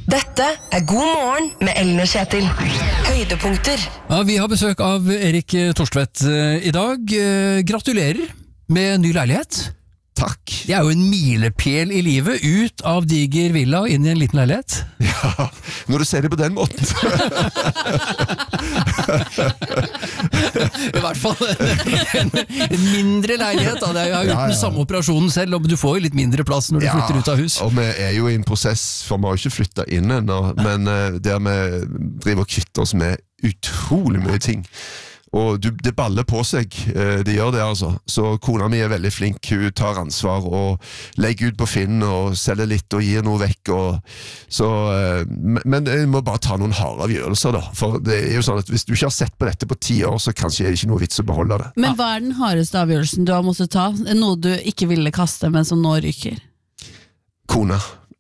Dette God morgen med Ellen og Kjetil. Høydepunkter. Ja, vi har besøk av Erik Torstvedt i dag. Gratulerer med ny leilighet. Takk. Det er jo en milepæl i livet, ut av diger villa og inn i en liten leilighet. Ja, når du ser det på den måten. I hvert fall en mindre leilighet. Da. Det er jo uten samme operasjonen selv, og du får jo litt mindre plass når du flytter ut av hus. Og vi er jo i en prosess, for vi har jo ikke flyttet inn ennå, men der vi driver og kvitter oss med utrolig mye ting. Og det baller på seg, det gjør det altså. Så kona mi er veldig flink, hun tar ansvar og legger ut på Finn og selger litt og gir noe vekk. Men jeg må bare ta noen harde avgjørelser da, for det er jo sånn at hvis du ikke har sett på dette på 10 år, så kanskje er det ikke noe vits å beholde det. Men hva er den hardeste avgjørelsen du har måttet ta? Noe du ikke ville kaste, men som nå ryker? Kona.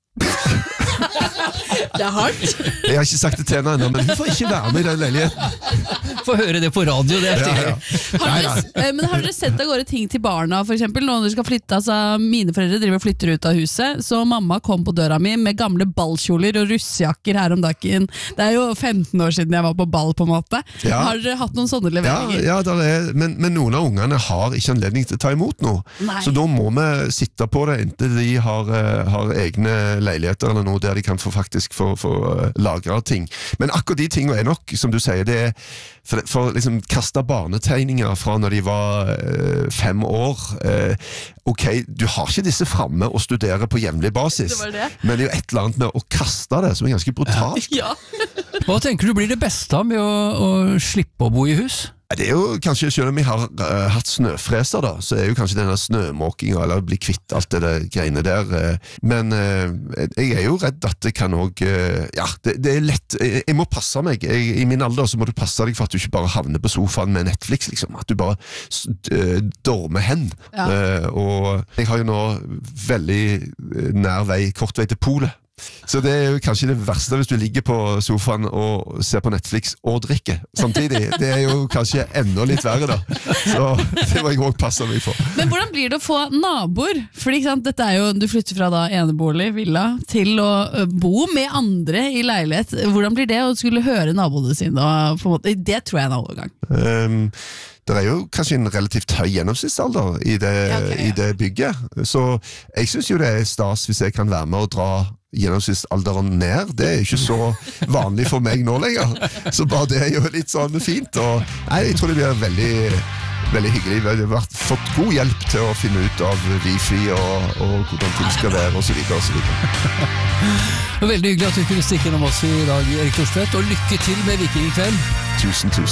Det er hardt. Jeg har ikke sagt det til henne ennå, men hun får ikke være med i den leiligheten. Få høre det på radio, det er stilig. Men har dere sendt av gårde ting til barna, for eksempel, når dere skal flytte? Altså, mine foreldre driver og flytter ut av huset, så mamma kom på døra mi med gamle ballkjoler og russejakker her om dagen. Det er jo 15 år siden jeg var på ball, på en måte. Ja. Har dere hatt noen sånne leveringer? Ja, men noen av ungene har ikke anledning til å ta imot noe. Nei. Så da må vi sitte på det inntil de har egne leiligheter eller noe der de kan få lagret ting. Men akkurat de tingene er nok, som du sier, det er for liksom kaste barnetegninger fra når de var 5 år. Ok, du har ikke disse fremme og studerer på jevnlig basis, men det er jo et eller annet med å kaste det som er ganske brutalt. Ja. Hva tenker du blir det beste med å slippe å bo i hus? Det er jo kanskje, selv om vi har hatt snøfreser da, så er jo kanskje denne snømåkingen eller bli kvitt alt det greiene der, men jeg er jo redd at det kan også, det er lett, jeg må passe meg, i min alder så må du passe deg for at du ikke bare havner på sofaen med Netflix liksom, at du bare dormer hen, og jeg har jo nå veldig nær vei, kort vei til polet. Så det er jo kanskje det verste hvis du ligger på sofaen og ser på Netflix og drikker samtidig. Det er jo kanskje enda litt verre da. Så det må jeg også passe meg for. Men hvordan blir det å få naboer? Fordi dette er jo, du flytter fra da enebolig, villa, til å bo med andre i leilighet. Hvordan blir det å skulle høre naboene sine? På en måte? Det tror jeg er en overgang. Det er jo kanskje en relativt høy gjennomsnittsalder i det bygget. Så jeg synes jo det er stas hvis jeg kan være med og dra gjennomsnittsalderen ned. Det er jo ikke så vanlig for meg nå lenger. Så bare det er jo litt sånn fint. Og, jeg tror det blir veldig, veldig hyggelig. Vi har fått god hjelp til å finne ut av wifi og hvordan ting skal være og så videre og så videre. Veldig hyggelig at du kunne stikke innom oss i dag, Erik Torstvedt, og lykke til med Viking i kveld. Tusen